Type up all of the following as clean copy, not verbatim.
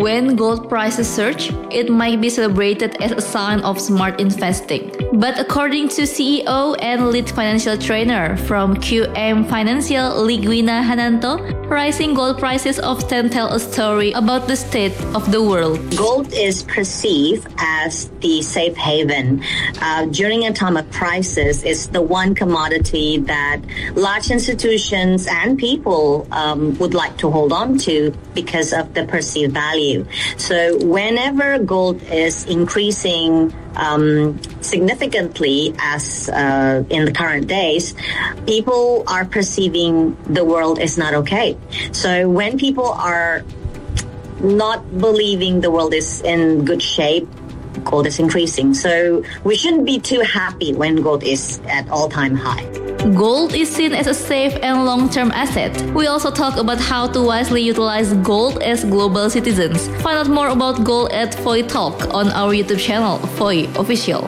When gold prices surge, it might be celebrated as a sign of smart investing. But according to CEO and lead financial trainer from QM Financial, Ligwina Hananto, rising gold prices often tell a story about the state of the world. Gold is perceived as the safe haven. During a time of crisis, it's the one commodity that large institutions and people would like to hold on to because of the perceived value. So whenever gold is increasing significantly, as in the current days, people are perceiving the world is not okay. So when people are not believing the world is in good shape, gold is increasing. So we shouldn't be too happy when gold is at all-time high. Gold is seen as a safe and long-term asset. We also talk about how to wisely utilize gold as global citizens. Find out more about gold at Foy Talk on our YouTube channel, Foy Official.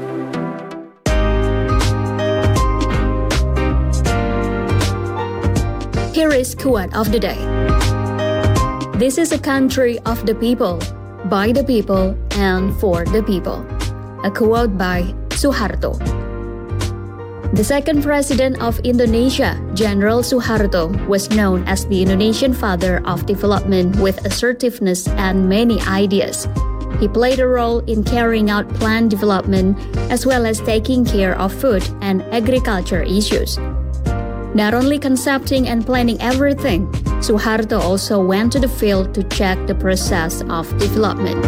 Here is quote of the day. This is a country of the people, by the people, and for the people. A quote by Suharto. The second president of Indonesia, General Suharto, was known as the Indonesian father of development with assertiveness and many ideas. He played a role in carrying out planned development as well as taking care of food and agriculture issues. Not only concepting and planning everything, Suharto also went to the field to check the process of development.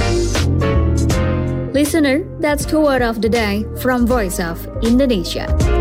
Listener, that's quote of the day from Voice of Indonesia.